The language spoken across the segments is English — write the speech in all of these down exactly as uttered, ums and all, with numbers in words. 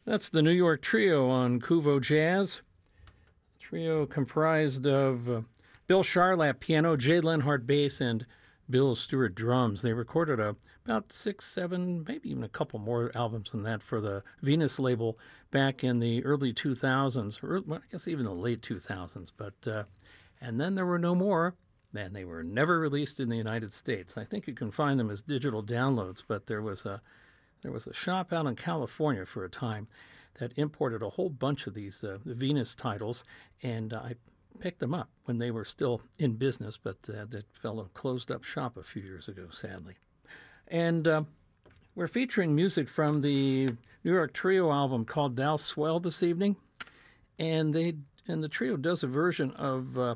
That's the New York Trio on Kuvo Jazz. Trio comprised of uh, Bill Charlap piano, Jay Lenhart bass, and Bill Stewart drums. They recorded a, about six, seven, maybe even a couple more albums than that for the Venus label back in the early two thousands, or well, I guess even the late two thousands. But uh, and then there were no more, and they were never released in the United States. I think you can find them as digital downloads, but there was a there was a shop out in California for a time that imported a whole bunch of these uh, Venus titles, and uh, I picked them up when they were still in business, but uh, that fellow closed up shop a few years ago, sadly. And uh, we're featuring music from the New York Trio album called Thou Swell this evening, and they and the trio does a version of uh,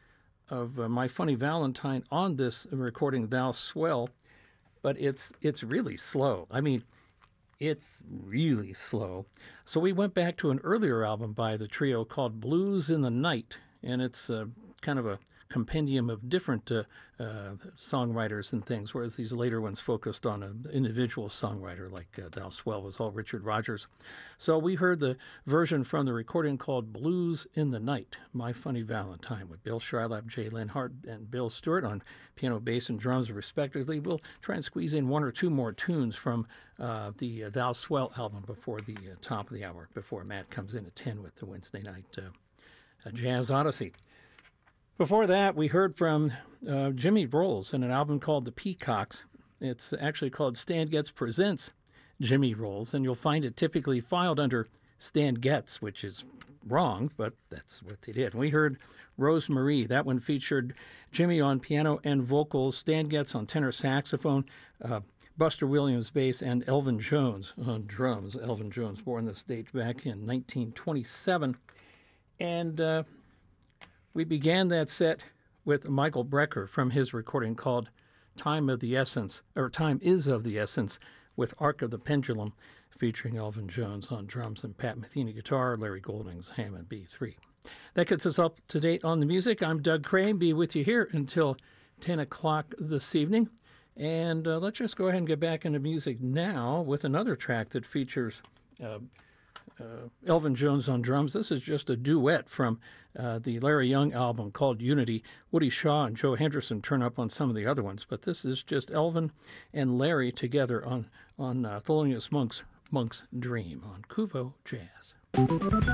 of uh, My Funny Valentine on this recording, Thou Swell, but it's it's really slow. I mean, it's really slow. So we went back to an earlier album by the trio called Blues in the Night, and it's uh, kind of a compendium of different uh, uh, songwriters and things, whereas these later ones focused on an individual songwriter like uh, Thou Swell was all Richard Rogers. So we heard the version from the recording called Blues in the Night, My Funny Valentine, with Bill Charlap, Jay Lenhart, and Bill Stewart on piano, bass, and drums, respectively. We'll try and squeeze in one or two more tunes from uh, the uh, Thou Swell album before the uh, top of the hour, before Matt comes in at ten with the Wednesday night uh, uh, Jazz Odyssey. Before that, we heard from uh, Jimmy Rolls in an album called The Peacocks. It's actually called Stan Getz Presents Jimmy Rolls, and you'll find it typically filed under Stan Getz, which is wrong, but that's what they did. We heard Rose Marie. That one featured Jimmy on piano and vocals, Stan Getz on tenor saxophone, uh, Buster Williams bass, and Elvin Jones on drums. Elvin Jones born this date back in nineteen twenty-seven. And uh, we began that set with Michael Brecker from his recording called Time of the Essence, or Time is of the Essence, with Arc of the Pendulum, featuring Elvin Jones on drums and Pat Metheny guitar, Larry Golding's Hammond B three. That gets us up to date on the music. I'm Doug Crane, be with you here until ten o'clock this evening. And uh, let's just go ahead and get back into music now with another track that features uh, Uh, Elvin Jones on drums. This is just a duet from uh, the Larry Young album called Unity. Woody Shaw and Joe Henderson turn up on some of the other ones, but this is just Elvin and Larry together on, on uh, Thelonious Monk's, Monk's Dream on Kuvo Jazz.